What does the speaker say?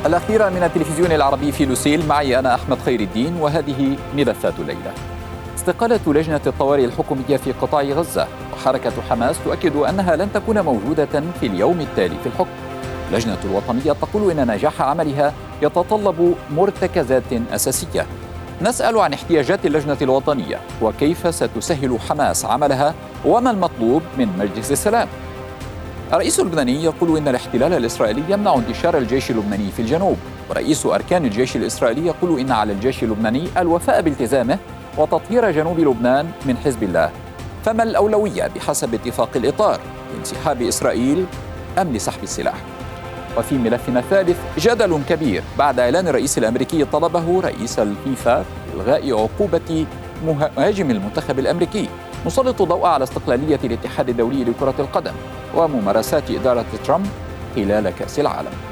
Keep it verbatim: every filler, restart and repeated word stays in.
الأخيرة من التلفزيون العربي في لوسيل، معي أنا أحمد خير الدين، وهذه ملفات الليلة. استقالة لجنة الطوارئ الحكومية في قطاع غزة، وحركة حماس تؤكد أنها لن تكون موجودة في اليوم التالي في الحكم. اللجنة الوطنية تقول إن نجاح عملها يتطلب مرتكزات أساسية. نسأل عن احتياجات اللجنة الوطنية، وكيف ستسهل حماس عملها، وما المطلوب من مجلس السلام. الرئيس اللبناني يقول إن الاحتلال الإسرائيلي يمنع انتشار الجيش اللبناني في الجنوب، ورئيس أركان الجيش الإسرائيلي يقول إن على الجيش اللبناني الوفاء بالتزامه وتطهير جنوب لبنان من حزب الله. فما الأولوية بحسب اتفاق الإطار، لانسحاب إسرائيل أم لسحب السلاح؟ وفي ملفنا الثالث جدل كبير بعد إعلان الرئيس الأمريكي طلبه رئيس الفيفا بإلغاء عقوبة مهاجم المنتخب الأمريكي. نسلط الضوء على استقلالية الاتحاد الدولي لكرة القدم وممارسات إدارة ترامب خلال كأس العالم.